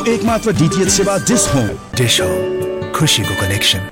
एकमात्र डीटीएच सेवा dish home. Dish home, खुशीको कनेक्सन।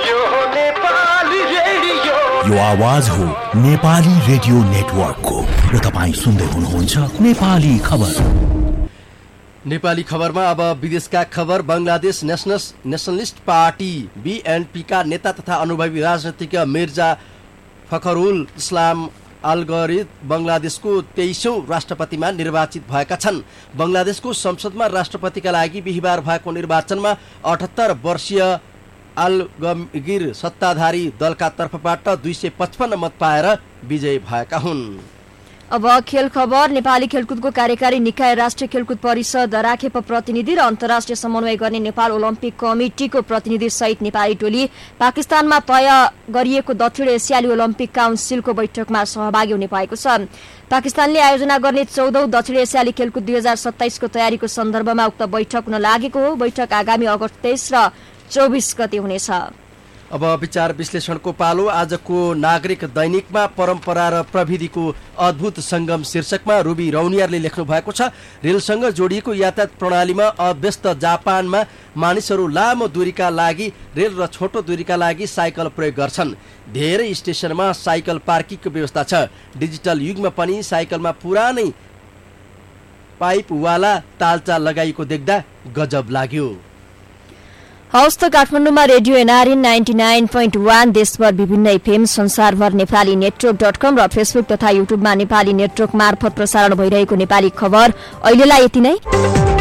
यो आवाज हो नेपाली रेडियो नेटवर्कको र तपाईँ सुन्दै हुनुहुन्छ नेपाली खबर। नेपाली खबरमा अब विदेशका खबर। बंगलादेश नेशनलिस्ट पार्टी बीएनपी का नेता तथा अनुभवी राजनीतिज्ञ मिर्जा फखरुल इस्लाम अलगरिद बंगलादेशको 23औं राष्ट्रपतिमा निर्वाचित भएका छन्। बंगलादेशको संसदमा राष्ट्रपतिका लागि बिहिबार भएको निर्वाचनमा 78 वर्षीय अलगमगिर सत्ताधारी दलका तर्फबाट 255 मत पाएर विजयी भएका हुन्। अब खेल खबर। नेपाली खेलकुदको कार्यकारी निकाय राष्ट्रिय खेलकुद परिषद राखेप प्रतिनिधि र अन्तर्राष्ट्रिय समन्वय गर्ने नेपाल ओलम्पिक कमिटीको प्रतिनिधि सहित नेपाली टोली पाकिस्तानमा तय गरिएको दक्षिण एसियाली ओलम्पिक काउन्सिलको बैठकमा सहभागी हुने भएको छ। पाकिस्तानले आयोजना गर्ने 14औं दक्षिण एसियाली खेलकुद 2027 को तयारीको सन्दर्भमा उक्त बैठक हुन लागेको हो। बैठक आगामी अगस्त 23 र 24 गते हुनेछ। अब विचार विश्लेषणको पालो। आजको नागरिक दैनिकमा परम्परा र प्रविधिको अद्भुत संगम शीर्षकमा रुबी रौनियारले लेख्नु भएको छ। रेलसँग जोडिएको यातायात प्रणालीमा अव्यस्त जापानमा मानिसहरू लामो दूरीका लागि रेल र छोटो दूरीका लागि साइकल प्रयोग गर्छन्। धेरै स्टेशनमा साइकल पार्किङको व्यवस्था छ। डिजिटल युगमा पनि साइकलमा पुरानै पाइपवाला तालचा लगाइएको देख्दा गजब लाग्यो। हवस् त काठमाडौँमा रेडियो एनआरएन 99.1 देशभर विभिन्न एफएम, संसारभर नेपाली नेटवर्क.com र फेसबुक तथा युट्युबमा नेपाली नेटवर्क मार्फत प्रसारण भइरहेको नेपाली खबर अहिलेलाई यति नै।